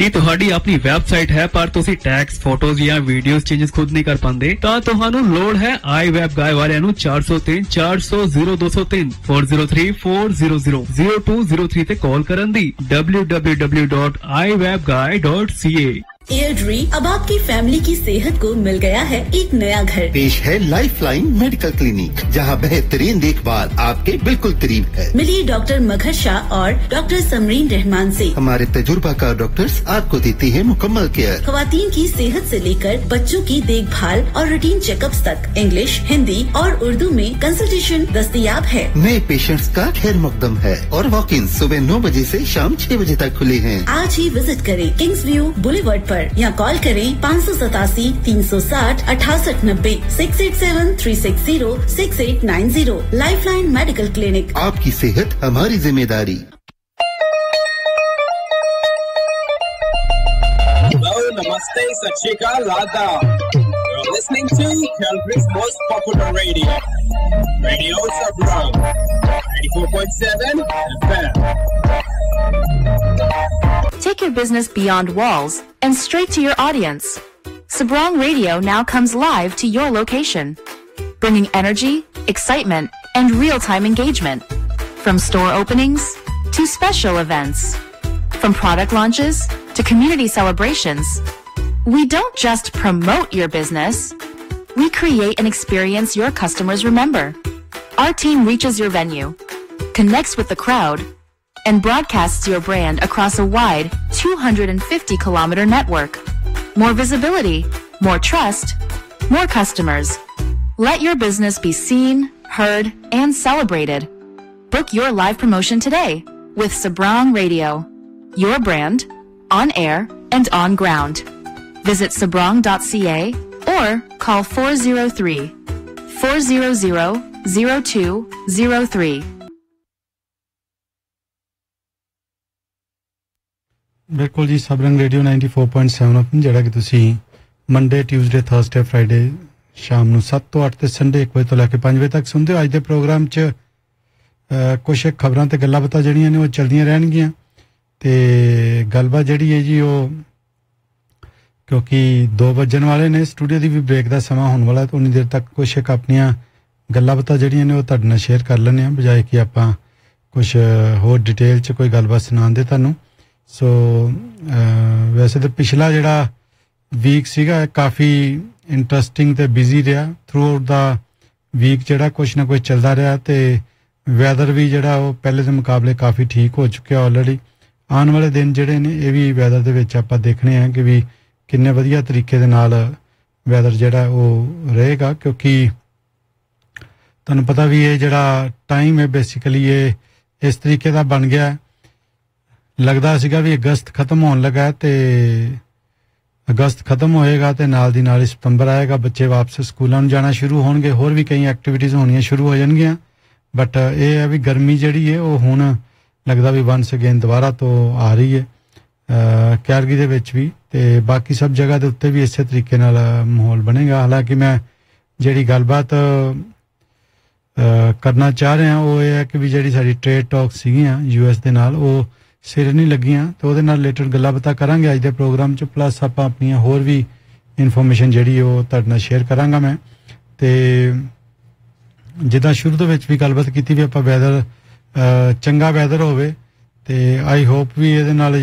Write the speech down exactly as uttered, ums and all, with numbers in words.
ਕੀ ਤੁਹਾਡੀ ਆਪਣੀ ਵੈਬਸਾਈਟ ਹੈ ਪਰ ਤੁਸੀਂ ਟੈਕਸ, ਫੋਟੋਜ਼ ਜਾਂ ਵੀਡੀਓਜ਼ ਚੇਂਜਸ ਖੁਦ ਨਹੀਂ ਕਰ ਪਾਉਂਦੇ? ਤਾਂ ਤੁਹਾਨੂੰ ਲੋੜ ਹੈ ਆਈ ਵੈਬ ਗਾਏ ਵਾਲਿਆਂ ਨੂੰ ਚਾਰ ਸੌ ਤਿੰਨ ਚਾਰ ਸੌ ਜ਼ੀਰੋ ਦੋ ਸੌ ਤਿੰਨ ਚਾਰ ਜ਼ੀਰੋ ਤਿੰਨ ਚਾਰ ਜ਼ੀਰੋ ਜ਼ੀਰੋ ਜ਼ੀਰੋ ਦੋ ਜ਼ੀਰੋ ਤਿੰਨ ਤੇ ਕਾਲ ਕਰਨ ਦੀ ਡਬਲਯੂ ਡਬਲਯੂ ਡਬਲਯੂ ਡਾਟ ਆਈ ਵੈਬ ਗਾਏ ਡਾਟ ਸੀ ਏ। एयरड्री अब आपकी फैमिली की सेहत को मिल गया है एक नया घर। पेश है लाइफलाइन मेडिकल क्लिनिक, जहां बेहतरीन देखभाल आपके बिल्कुल करीब है। मिलिए डॉक्टर मगहर शाह और डॉक्टर समरीन रहमान से। हमारे तजुर्बाकार डॉक्टर्स आपको देते हैं मुकम्मल केयर। खवातीन की सेहत से लेकर बच्चों की देखभाल और रूटीन चेकअप्स तक इंग्लिश, हिंदी और उर्दू में कंसल्टेशन दस्तयाब है। नए पेशेंट्स का खैर मकदम है और वॉक इन सुबह नौ बजे से शाम छह बजे तक खुले हैं। आज ही विजिट करें किंग्स व्यू बुलेवर्ड पर या कॉल करें पाँच सौ सतासी तीन सौ साठ अठासठ नब्बे six eight seven three six zero six eight nine zero. Lifeline medical clinic, आपकी सेहत हमारी जिम्मेदारी। Hello, namaste, sat shri akal, adab. You're listening to country's most popular radio, Radio Sabrang, ninety-four point seven F M. Take your business beyond walls and straight to your audience. Sabrang Radio now comes live to your location, bringing energy, excitement, and real-time engagement. From store openings to special events, from product launches to community celebrations, we don't just promote your business, we create an experience your customers remember. Our team reaches your venue, connects with the crowd, and broadcasts your brand across a wide two hundred fifty kilometer network. More visibility, more trust, more customers. Let your business be seen, heard, and celebrated. Book your live promotion today with Sabrang Radio. Your brand, on air and on ground. Visit sabrang dot c a or call four zero three, four zero zero, zero two zero three. ਬਿਲਕੁਲ ਜੀ, ਸਬਰੰਗ radio ninety-four point seven F M, ਜਿਹੜਾ ਕਿ ਤੁਸੀਂ Monday, Tuesday, Thursday, Friday ਸ਼ਾਮ ਨੂੰ ਸੱਤ ਤੋਂ ਅੱਠ ਤੇ ਸੰਡੇ ਇੱਕ ਵਜੇ ਤੋਂ ਲੈ ਕੇ ਪੰਜ ਵਜੇ ਤੱਕ ਸੁਣਦੇ ਹੋ। ਅੱਜ ਦੇ ਪ੍ਰੋਗਰਾਮ 'ਚ ਕੁਛ ਖਬਰਾਂ ਤੇ ਗੱਲਾਂ ਬਾਤਾਂ ਜਿਹੜੀਆਂ ਨੇ ਉਹ ਚੱਲਦੀਆਂ ਰਹਿਣਗੀਆਂ ਤੇ ਗੱਲਬਾਤ ਜਿਹੜੀ ਹੈ ਜੀ ਉਹ ਕਿਉਂਕਿ ਦੋ ਵੱਜਣ ਵਾਲੇ ਨੇ, ਸਟੂਡੀਓ ਦੀ ਵੀ ਬ੍ਰੇਕ ਦਾ ਸਮਾਂ ਹੋਣ ਵਾਲਾ, ਤਾਂ ਉਨੀ ਦੇਰ ਤੱਕ ਕੁਛ ਇੱਕ ਆਪਣੀਆਂ ਗੱਲਾਂ ਬਾਤਾਂ ਜਿਹੜੀਆਂ ਨੇ ਉਹ ਤੁਹਾਡੇ ਨਾਲ ਸ਼ੇਅਰ ਕਰ ਲੈਂਦੇ ਹਾਂ, ਬਜਾਏ ਕਿ ਆਪਾਂ ਕੁਛ ਹੋਰ ਡਿਟੇਲ 'ਚ ਕੋਈ ਗੱਲਬਾਤ ਸੁਣਾਉਂਦੇ ਤੁਹਾਨੂੰ। ਸੋ ਵੈਸੇ ਤਾਂ ਪਿਛਲਾ ਜਿਹੜਾ ਵੀਕ ਸੀਗਾ ਕਾਫੀ ਇੰਟਰਸਟਿੰਗ ਤੇ ਬਿਜ਼ੀ ਰਿਹਾ। ਥਰੂ ਆਊਟ ਦਾ ਵੀਕ ਜਿਹੜਾ ਕੁਛ ਨਾ ਕੁਛ ਚੱਲਦਾ ਰਿਹਾ ਤੇ ਵੈਦਰ ਵੀ ਜਿਹੜਾ ਉਹ ਪਹਿਲੇ ਦੇ ਮੁਕਾਬਲੇ ਕਾਫੀ ਠੀਕ ਹੋ ਚੁੱਕਿਆ ਆਲਰੇਡੀ। ਆਉਣ ਵਾਲੇ ਦਿਨ ਜਿਹੜੇ ਨੇ ਇਹ ਵੀ ਵੈਦਰ ਦੇ ਵਿੱਚ ਆਪਾਂ ਦੇਖਣੇ ਆ ਕਿ ਵੀ ਕਿੰਨੇ ਵਧੀਆ ਤਰੀਕੇ ਦੇ ਨਾਲ ਵੈਦਰ ਜਿਹੜਾ ਉਹ ਰਹੇਗਾ, ਕਿਉਂਕਿ ਤੁਹਾਨੂੰ ਪਤਾ ਵੀ ਇਹ ਜਿਹੜਾ ਟਾਈਮ ਹੈ ਬੇਸਿਕਲੀ ਇਹ ਇਸ ਤਰੀਕੇ ਦਾ ਬਣ ਗਿਆ। ਲੱਗਦਾ ਸੀਗਾ ਵੀ ਅਗਸਤ ਖਤਮ ਹੋਣ ਲੱਗਾ ਤੇ ਅਗਸਤ ਖਤਮ ਹੋਏਗਾ ਤੇ ਨਾਲ ਦੀ ਨਾਲ ਹੀ ਸਤੰਬਰ ਆਏਗਾ, ਬੱਚੇ ਵਾਪਸ ਸਕੂਲਾਂ ਨੂੰ ਜਾਣਾ ਸ਼ੁਰੂ ਹੋਣਗੇ, ਹੋਰ ਵੀ ਕਈ ਐਕਟੀਵਿਟੀਜ਼ ਹੋਣੀਆਂ ਸ਼ੁਰੂ ਹੋ ਜਾਣਗੀਆਂ। ਬਟ ਇਹ ਹੈ ਵੀ ਗਰਮੀ ਜਿਹੜੀ ਹੈ ਉਹ ਹੁਣ ਲੱਗਦਾ ਵੀ ਵਨਸ ਅਗੇਨ ਦੁਬਾਰਾ ਤੋਂ ਆ ਰਹੀ ਹੈ ਕੈਲਗਰੀ ਦੇ ਵਿੱਚ ਵੀ, ਤੇ ਬਾਕੀ ਸਭ ਜਗ੍ਹਾ ਦੇ ਉੱਤੇ ਵੀ ਇਸੇ ਤਰੀਕੇ ਨਾਲ ਮਾਹੌਲ ਬਣੇਗਾ। ਹਾਲਾਂਕਿ ਮੈਂ ਜਿਹੜੀ ਗੱਲਬਾਤ ਕਰਨਾ ਚਾਹ ਰਿਹਾ ਉਹ ਇਹ ਹੈ ਕਿ ਵੀ ਜਿਹੜੀ ਸਾਡੀ ਟ੍ਰੇਡ ਟਾਕ ਸੀਗੀਆਂ ਯੂ ਐਸ ਦੇ ਨਾਲ ਉਹ ਸਿਰ ਨਹੀਂ ਲੱਗੀਆਂ, ਤੇ ਉਹਦੇ ਨਾਲ ਰਿਲੇਟਡ ਗੱਲਾਂ ਬਾਤਾਂ ਕਰਾਂਗੇ ਅੱਜ ਦੇ ਪ੍ਰੋਗਰਾਮ 'ਚ। ਪਲੱਸ ਆਪਾਂ ਆਪਣੀਆਂ ਹੋਰ ਵੀ ਇਨਫੋਰਮੇਸ਼ਨ ਜਿਹੜੀ ਉਹ ਤੁਹਾਡੇ ਨਾਲ ਸ਼ੇਅਰ ਕਰਾਂਗਾ ਮੈਂ। ਤੇ ਜਿੱਦਾਂ ਸ਼ੁਰੂ ਦੇ ਵਿੱਚ ਵੀ ਗੱਲਬਾਤ ਕੀਤੀ ਵੀ ਆਪਾਂ ਵੈਦਰ ਚੰਗਾ ਵੈਦਰ ਹੋਵੇ ਤੇ ਆਈ ਹੋਪ ਵੀ ਇਹਦੇ ਨਾਲ